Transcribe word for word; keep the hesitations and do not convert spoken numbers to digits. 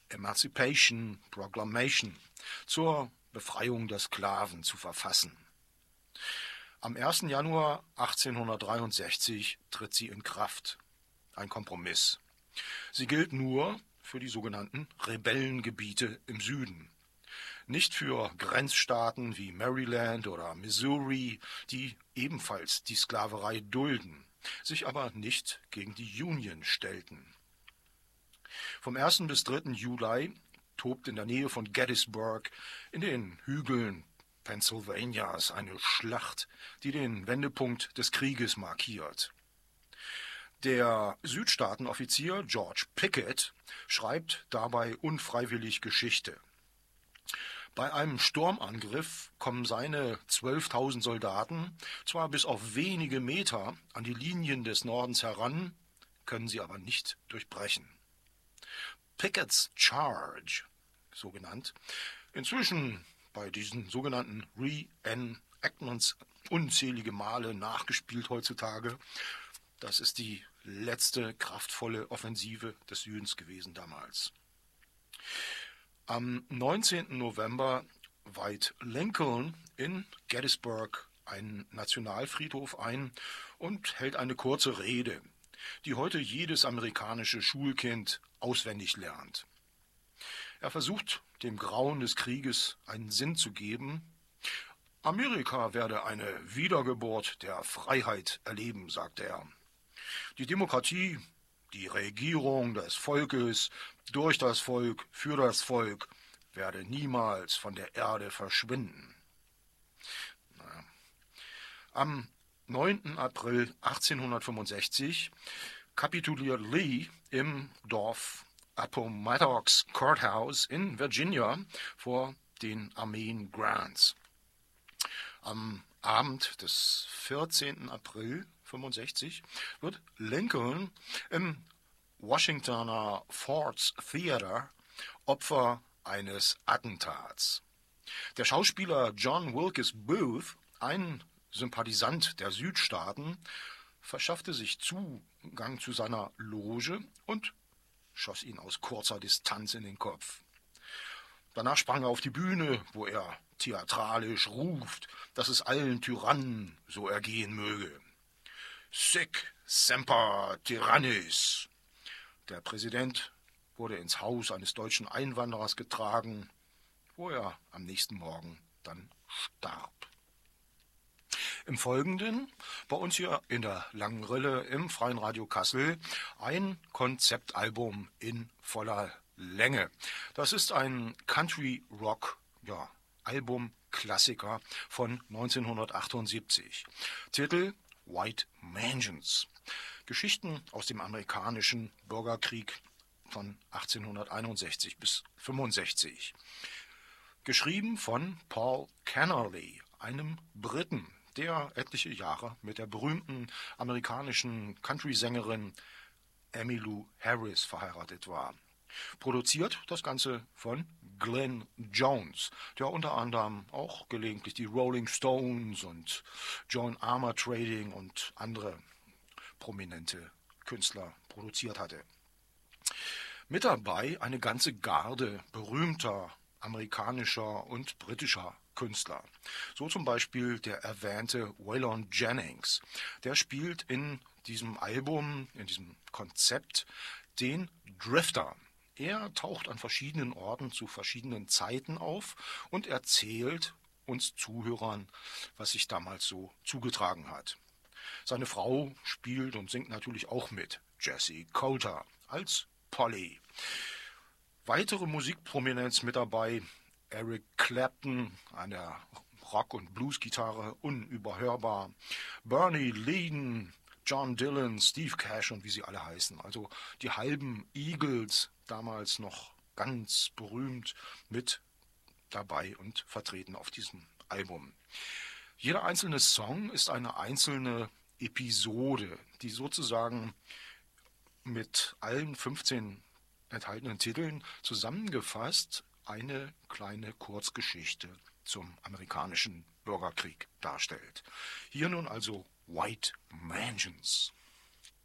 Emancipation Proclamation zur Befreiung der Sklaven zu verfassen. Am ersten Januar achtzehnhundertdreiundsechzig tritt sie in Kraft. Ein Kompromiss. Sie gilt nur für die sogenannten Rebellengebiete im Süden. Nicht für Grenzstaaten wie Maryland oder Missouri, die ebenfalls die Sklaverei dulden, sich aber nicht gegen die Union stellten. Vom ersten bis dritten Juli tobt in der Nähe von Gettysburg in den Hügeln Pennsylvanias eine Schlacht, die den Wendepunkt des Krieges markiert. Der Südstaatenoffizier George Pickett schreibt dabei unfreiwillig Geschichte. Bei einem Sturmangriff kommen seine zwölftausend Soldaten zwar bis auf wenige Meter an die Linien des Nordens heran, können sie aber nicht durchbrechen. Pickett's Charge, so genannt, inzwischen bei diesen sogenannten Reenactments unzählige Male nachgespielt heutzutage. Das ist die letzte kraftvolle Offensive des Südens gewesen damals. Am neunzehnten November weiht Lincoln in Gettysburg einen Nationalfriedhof ein und hält eine kurze Rede, die heute jedes amerikanische Schulkind auswendig lernt. Er versucht, dem Grauen des Krieges einen Sinn zu geben. Amerika werde eine Wiedergeburt der Freiheit erleben, sagte er. Die Demokratie, die Regierung des Volkes, durch das Volk, für das Volk, werde niemals von der Erde verschwinden. Naja. Am neunten April achtzehnhundertfünfundsechzig kapituliert Lee im Dorf Appomattox Courthouse in Virginia vor den Armeen Grants. Am Abend des vierzehnten April fünfundsechzig wird Lincoln im Washingtoner Ford's Theater Opfer eines Attentats. Der Schauspieler John Wilkes Booth, ein Sympathisant der Südstaaten, verschaffte sich Zugang zu seiner Loge und schoss ihn aus kurzer Distanz in den Kopf. Danach sprang er auf die Bühne, wo er theatralisch ruft, dass es allen Tyrannen so ergehen möge. Sic semper tyrannis. Der Präsident wurde ins Haus eines deutschen Einwanderers getragen, wo er am nächsten Morgen dann starb. Im Folgenden, bei uns hier in der Langen Rille im Freien Radio Kassel, ein Konzeptalbum in voller Länge. Das ist ein Country-Rock, ja, Album-Klassiker von neunzehnhundertachtundsiebzig. Titel White Mansions. Geschichten aus dem amerikanischen Bürgerkrieg von achtzehnhunderteinundsechzig bis fünfundsechzig. Geschrieben von Paul Kennerly, einem Briten, der etliche Jahre mit der berühmten amerikanischen Country-Sängerin Emmylou Harris verheiratet war. Produziert das Ganze von Glenn Jones, der unter anderem auch gelegentlich die Rolling Stones und Joan Armatrading und andere prominente Künstler produziert hatte. Mit dabei eine ganze Garde berühmter amerikanischer und britischer Künstler. So zum Beispiel der erwähnte Waylon Jennings. Der spielt in diesem Album, in diesem Konzept, den Drifter. Er taucht an verschiedenen Orten zu verschiedenen Zeiten auf und erzählt uns Zuhörern, was sich damals so zugetragen hat. Seine Frau spielt und singt natürlich auch mit, Jessie Coulter, als Polly. Weitere Musikprominenz mit dabei, Eric Clapton, an der Rock- und Bluesgitarre, unüberhörbar, Bernie Leadon, John Dylan, Steve Cash und wie sie alle heißen. Also die halben Eagles, damals noch ganz berühmt, mit dabei und vertreten auf diesem Album. Jeder einzelne Song ist eine einzelne Episode, die sozusagen mit allen fünfzehn enthaltenen Titeln zusammengefasst eine kleine Kurzgeschichte zum amerikanischen Bürgerkrieg darstellt. Hier nun also White Mansions.